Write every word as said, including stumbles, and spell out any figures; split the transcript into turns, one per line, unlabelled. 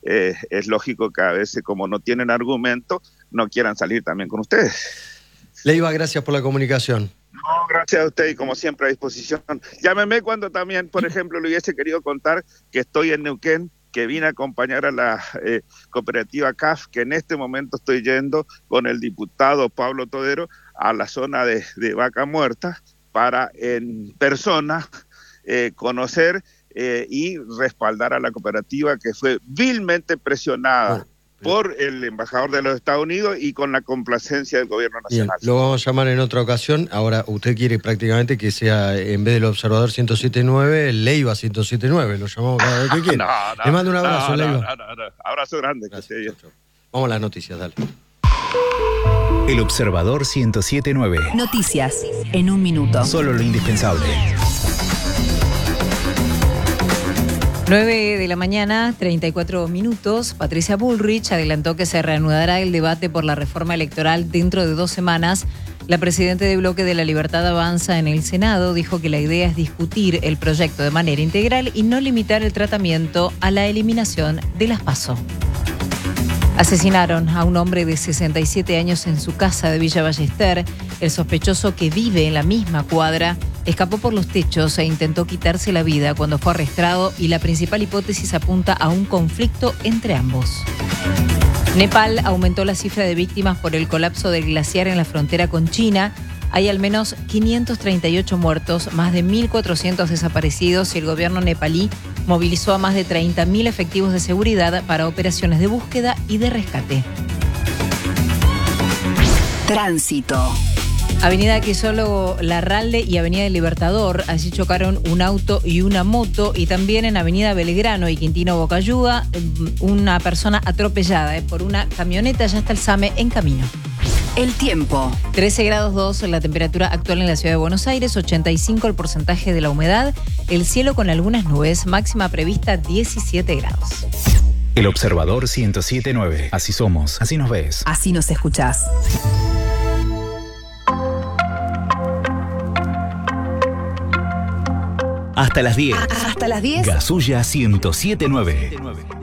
eh, es lógico que a veces, como no tienen argumento, no quieran salir también con ustedes.
Leiva, gracias por la comunicación.
No, gracias a usted y como siempre a disposición. Llámeme cuando también, por ejemplo, le hubiese querido contar que estoy en Neuquén, que vine a acompañar a la eh, cooperativa C A F, que en este momento estoy yendo con el diputado Pablo Todero a la zona de, de Vaca Muerta para en persona eh, conocer eh, y respaldar a la cooperativa que fue vilmente presionada bueno, por el embajador de los Estados Unidos y con la complacencia del gobierno nacional.
Bien, lo vamos a llamar en otra ocasión. Ahora usted quiere prácticamente que sea, en vez del Observador ciento siete punto nueve, el Leiva ciento siete punto nueve. Lo llamamos cada vez que quiera.
no, no,
Le mando un abrazo,
no,
Leiva.
No, no, no, no. Abrazo grande.
Gracias,
que
chau, chau. Vamos a las noticias, dale.
El Observador ciento siete punto nueve.
Noticias en un minuto.
Solo lo indispensable.
nueve de la mañana, treinta y cuatro minutos. Patricia Bullrich adelantó que se reanudará el debate por la reforma electoral dentro de dos semanas. La presidenta de Bloque de la Libertad Avanza en el Senado dijo que la idea es discutir el proyecto de manera integral y no limitar el tratamiento a la eliminación de las PASO. Asesinaron a un hombre de sesenta y siete años en su casa de Villa Ballester. El sospechoso, que vive en la misma cuadra, escapó por los techos e intentó quitarse la vida cuando fue arrestado, y la principal hipótesis apunta a un conflicto entre ambos. Nepal aumentó la cifra de víctimas por el colapso del glaciar en la frontera con China. Hay al menos quinientos treinta y ocho muertos, más de mil cuatrocientos desaparecidos, y el gobierno nepalí movilizó a más de treinta mil efectivos de seguridad para operaciones de búsqueda y de rescate.
Tránsito.
Avenida Quisólogo Larralde y Avenida del Libertador, allí chocaron un auto y una moto, y también en Avenida Belgrano y Quintino Bocayuga, una persona atropellada eh, por una camioneta. Ya está el SAME en camino.
El tiempo.
trece grados dos la temperatura actual en la ciudad de Buenos Aires, ochenta y cinco el porcentaje de la humedad, el cielo con algunas nubes, máxima prevista diecisiete grados.
El Observador ciento siete punto nueve. Así somos, así nos ves.
Así nos escuchás.
Hasta las diez.
Hasta las diez.
Gasulla ciento siete punto nueve.